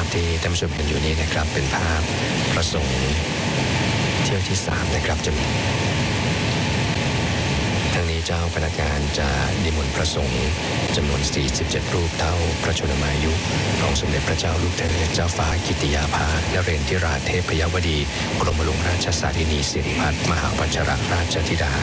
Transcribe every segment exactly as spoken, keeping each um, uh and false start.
พที่ท่านผู้ชมเห็นอยู่นี้นะครับเป็นภาพพระสงฆ์เที่ยวที่สามนะครับจะทางนี้เจ้าพนักงานจะนิมนต์พระสงฆ์จำนวนสี่สิบเจ็ดรูปเท่าพระชนมายุของสมเด็จพระเจ้าลูกเธอเจ้าฟ้ากิติยาภานเรนทิราเทพยวดีกรมหลวงราชสารินีสิริพัฒน์มหาวัชรราชธิดา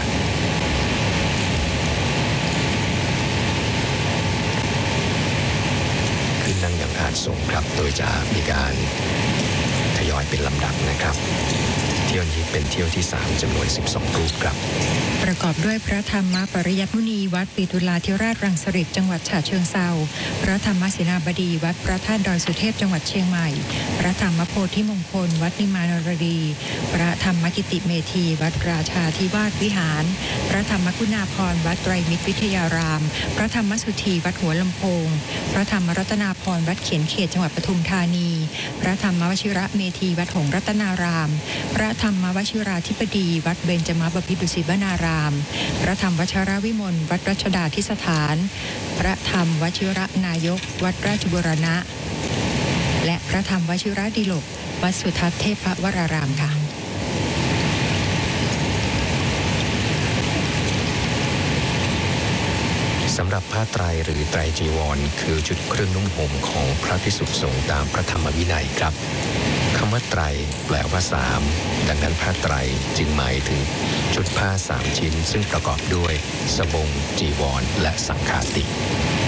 ขึ้นนั่งอย่างอาจสงครับโดยจะมีการทยอยเป็นลำดับนะครับเที่ยวนี้เป็นเที่ยวที่สามจำนวนสิบสองรูปครับประกอบด้วยพระธรรมปริยัติมุนีวัดปิตุลาธิราชรังสฤษฎ์จังหวัดฉะเชิงเทราพระธรรมเสนาบดีวัดพระธาตุดอยสุเทพจังหวัดเชียงใหม่พระธรรมโพธิมงคลวัดนิมานรดีพระธรรมกิติเมธีวัดราชาธิวาสวิหารพระธรรมกุณาภรณ์วัดไตรมิตรวิทยารามพระธรรมสุธีวัดหัวลำโพงพระธรรมรัตนาภรณ์วัดเขียนเขตจังหวัดปทุมธานีพระธรรมวชิระเมธีวัดหงส์รัตนารามพระธรรมวชิราธิบดีวัดเบญจมบพิตรดุสิตวนารามพระธรรมวชรวิมลวัดรัชดาธิสถานพระธรรมวชิระนายกวัดราชบุรณะและพระธรรมวชิระดิลกวัดสุทัศน์เทพวรารามค่ะสำหรับผ้าไตรหรือไตรจีวรคือชุดเครื่องนุ่งห่มของพระภิกษุสงฆ์ตามพระธรรมวินัยครับคำว่าไตรแปลว่าสามดังนั้นผ้าไตรจึงหมายถึงชุดผ้าสามชิ้นซึ่งประกอบด้วยสบงจีวรและสังฆาติ